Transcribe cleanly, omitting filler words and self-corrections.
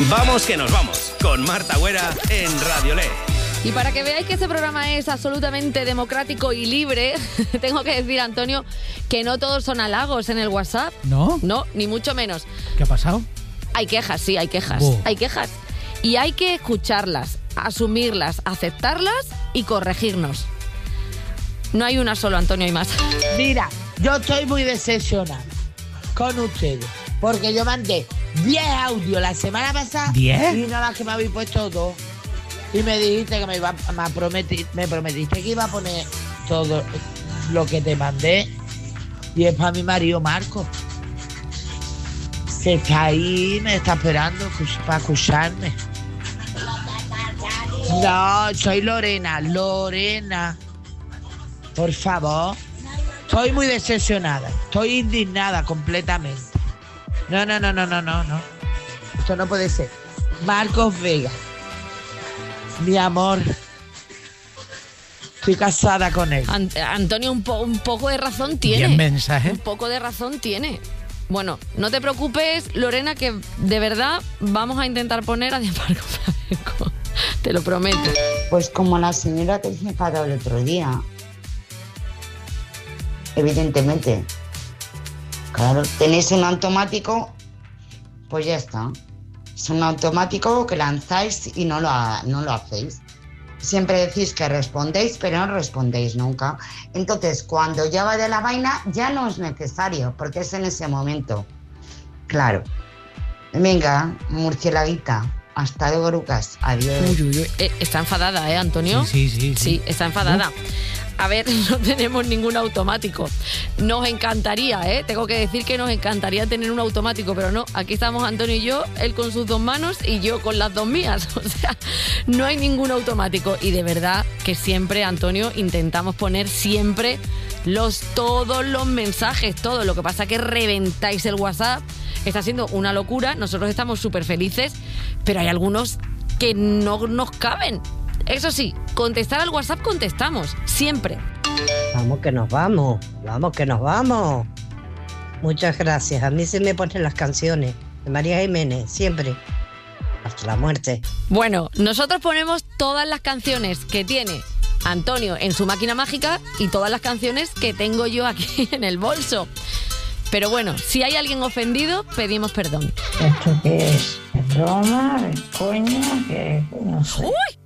Vamos que nos vamos, con Marta Güera en Radiolé. Y para que veáis que este programa es absolutamente democrático y libre, tengo que decir, Antonio, que no todos son halagos en el WhatsApp. ¿No? No, ni mucho menos. ¿Qué ha pasado? Hay quejas, sí, hay quejas. Hay quejas. Y hay que escucharlas, asumirlas, aceptarlas y corregirnos. No hay una solo, Antonio, hay más. Mira, yo estoy muy decepcionada con ustedes, porque yo mandé 10 audios la semana pasada. ¿10? Y nada más que me habéis puesto 2. Y me dijiste que me prometiste que iba a poner todo lo que te mandé. Y es para mi marido Marco, que está ahí, me está esperando para escucharme. No, soy Lorena. Por favor. Estoy muy decepcionada. Estoy indignada completamente. No. Esto no puede ser. Marcos Vega. Mi amor. Estoy casada con él. Antonio, un poco de razón tiene. ¿Y el mensaje? Un poco de razón tiene. Bueno, no te preocupes, Lorena, que de verdad vamos a intentar poner a Marco Flamenco. Te lo prometo. Pues como la señora que se enfadó el otro día. Evidentemente. Claro, tenéis un automático, pues ya está. Es un automático que lanzáis y no lo hacéis. Siempre decís que respondéis, pero no respondéis nunca. Entonces, cuando ya va de la vaina, ya no es necesario, porque es en ese momento. Claro. Venga, murcielaguita. Hasta luego, Lucas. Adiós. Uy. Está enfadada, Antonio? Sí. Sí, está enfadada. A ver, no tenemos ningún automático. Nos encantaría, tengo que decir que nos encantaría tener un automático, pero no, aquí estamos Antonio y yo, él con sus 2 manos y yo con las 2 mías. O sea, no hay ningún automático. Y de verdad que siempre, Antonio, intentamos poner siempre todos los mensajes, todo. Lo que pasa es que reventáis el WhatsApp, está siendo una locura, nosotros estamos súper felices, pero hay algunos que no nos caben. Eso sí, contestar al WhatsApp contestamos, siempre. Vamos que nos vamos. Muchas gracias. A mí se me ponen las canciones de María Jiménez, siempre. Hasta la muerte. Bueno, nosotros ponemos todas las canciones que tiene Antonio en su máquina mágica y todas las canciones que tengo yo aquí en el bolso. Pero bueno, si hay alguien ofendido, pedimos perdón. ¿Esto qué es? ¿Es broma? ¿Es coña? ¿Qué? No sé. ¡Uy!